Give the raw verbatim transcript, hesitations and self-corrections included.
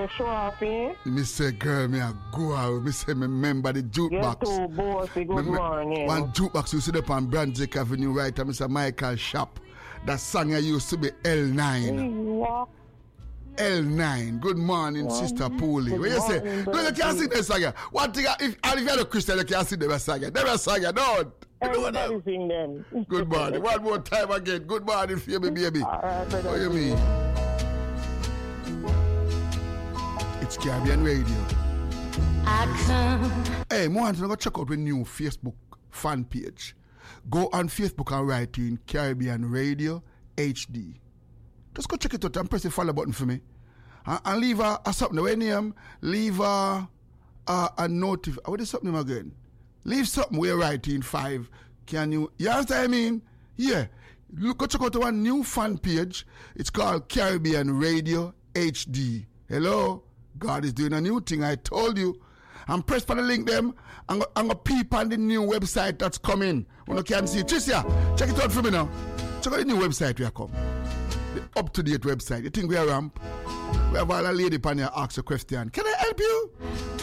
you show off, eh? Me say, girl, me a go out. Me say, me remember the jukebox. You're too bossy. Good me, morning. One jukebox you see up on Brunswick Avenue, right? And Mister Michael Shop. That song I used to be L nine. What? L nine. Good morning, well, Sister Pooley. What you say? No, you can't sing this song. One thing, if, and if you're a Christian, you can't sing the song. Never sing it. Don't. Everybody sing them. Good morning. One more time again. Good morning for you, baby. All right, what do you mean? It's Caribbean Radio. I come. Hey, I want to go check out the new Facebook fan page. Go on Facebook and write in Caribbean Radio H D. Just go check it out and press the follow button for me. And, and leave a, a something. When you leave a, a, a notif. What is something again? Leave something where write in five. Can you? You understand what I mean? Yeah. Look, go check out one new fan page. It's called Caribbean Radio H D. Hello? God is doing a new thing. I told you. And press for the link them and go, and go peep on the new website that's coming. When you can see it. Tricia, check it out for me now. Check out the new website we are come. The up-to-date website. You think we are ramp? We have all a lady pan here ask a question. Can I help you?